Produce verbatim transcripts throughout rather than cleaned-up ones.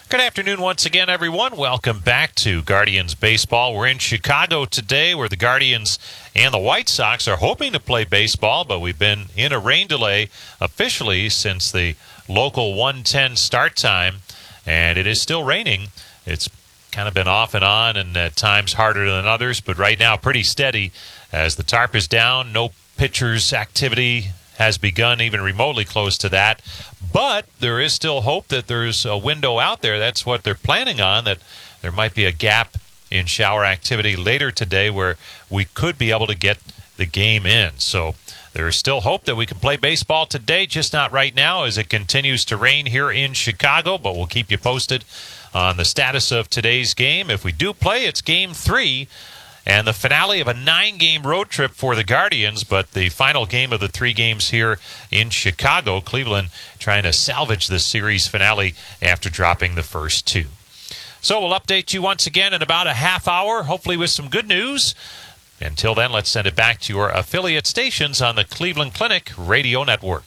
Good afternoon once again, everyone. Welcome back to Guardians Baseball. We're in Chicago today where the Guardians and the White Sox are hoping to play baseball, but we've been in a rain delay officially since the local one ten start time, and it is still raining. It's kind of been off and on and at times harder than others, but right now pretty steady as the tarp is down. No pitchers' activity has begun even remotely close to that. But there is still hope that there's a window out there. That's what they're planning on, that there might be a gap in shower activity later today where we could be able to get the game in. So there is still hope that we can play baseball today, just not right now as it continues to rain here in Chicago. But we'll keep you posted on the status of today's game. If we do play, it's game three and the finale of a nine-game road trip for the Guardians, but the final game of the three games here in Chicago. Cleveland trying to salvage the series finale after dropping the first two. So we'll update you once again in about a half hour, hopefully with some good news. Until then, let's send it back to your affiliate stations on the Cleveland Clinic Radio Network.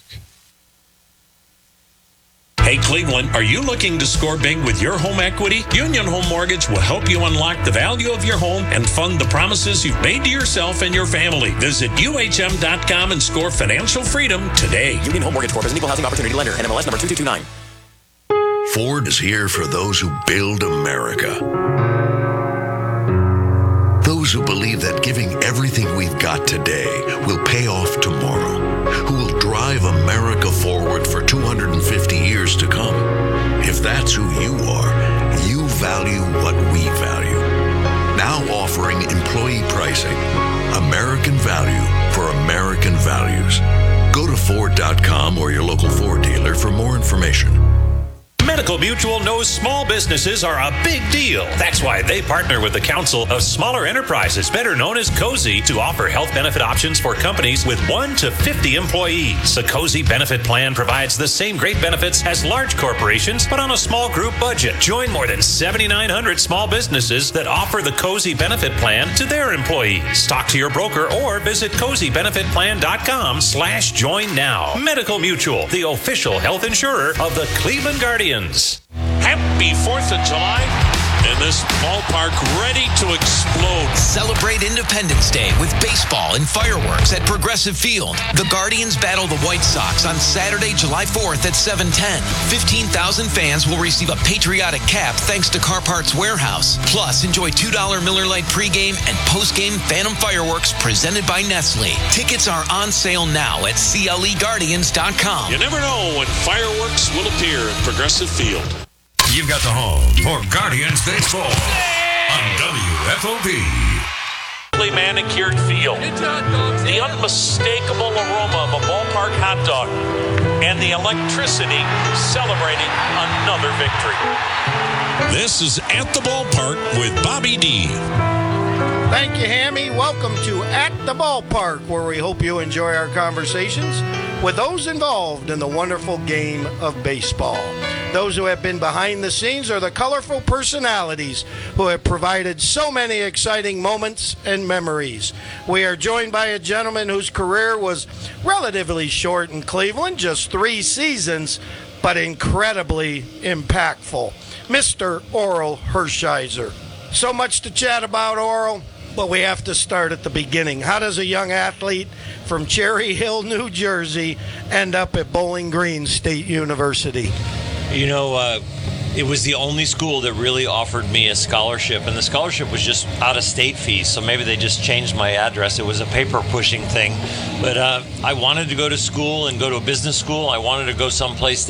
Hey Cleveland, are you looking to score big with your home equity? Union Home Mortgage will help you unlock the value of your home and fund the promises you've made to yourself and your family. Visit U H M dot com and score financial freedom today. Union Home Mortgage Corp is an equal housing opportunity lender. N M L S number two two two nine. Ford is here for those who build America. Those who believe that giving everything we've got today will pay off tomorrow. Who will drive America forward for two hundred fifty years to come. If that's who you are, you value what we value. Now offering employee pricing. American value for American values. Go to Ford dot com or your local Ford dealer for more information. Medical Mutual knows small businesses are a big deal. That's why they partner with the Council of Smaller Enterprises, better known as COSI, to offer health benefit options for companies with one to fifty employees. The COSI benefit plan provides the same great benefits as large corporations, but on a small group budget. Join more than seventy-nine hundred small businesses that offer the COSI benefit plan to their employees. Talk to your broker or visit cozy benefit plan dot com slash join now. Medical Mutual, the official health insurer of the Cleveland Guardians. Happy fourth of July, and this ballpark ready to explode. Celebrate Independence Day with baseball and fireworks at Progressive Field. The Guardians battle the White Sox on Saturday, July fourth at seven ten. fifteen thousand fans will receive a patriotic cap thanks to Car Parts Warehouse. Plus, enjoy two dollars Miller Lite pregame and postgame Phantom fireworks presented by Nestle. Tickets are on sale now at C L E Guardians dot com. You never know when fireworks will appear at Progressive Field. You've got the home for Guardians Baseball on W F O P. Manicured field, the unmistakable aroma of a ballpark hot dog, and the electricity celebrating another victory. This is At the Ballpark with Bobby D. Thank you, Hammy. Welcome to At the Ballpark, where we hope you enjoy our conversations with those involved in the wonderful game of baseball. Those who have been behind the scenes are the colorful personalities who have provided so many exciting moments and memories. We are joined by a gentleman whose career was relatively short in Cleveland, just three seasons, but incredibly impactful. Mister Orel Hershiser. So much to chat about, Orel, but we have to start at the beginning. How does a young athlete from Cherry Hill, New Jersey, end up at Bowling Green State University? You know, uh, it was the only school that really offered me a scholarship, and the scholarship was just out-of-state fees, so maybe they just changed my address. It was a paper-pushing thing. But uh, I wanted to go to school and go to a business school. I wanted to go someplace